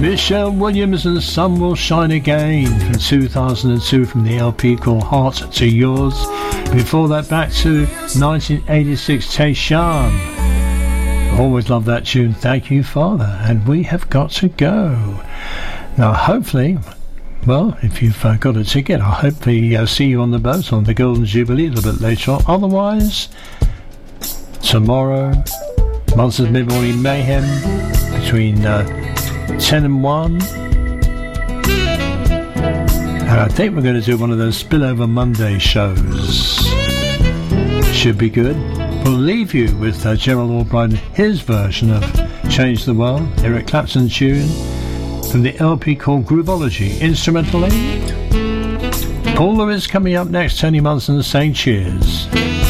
Michelle Williams and Sun Will Shine Again from 2002 from the LP called Heart to Yours. Before that, back to 1986, Tayshaun. Always love that tune, Thank You Father. And we have got to go. Now hopefully, well, if you've got a ticket, I'll hopefully see you on the boat on the Golden Jubilee a little bit later on. Otherwise, tomorrow, Monsters Mid-Morning Mayhem between 10 and 1. And I think we're going to do one of those Spillover Monday shows. Should be good. We'll leave you with Gerald Albright, his version of Change the World, Eric Clapton tune from the LP called Groovology, instrumentally. Paul Lewis coming up next, Tony Munson saying cheers.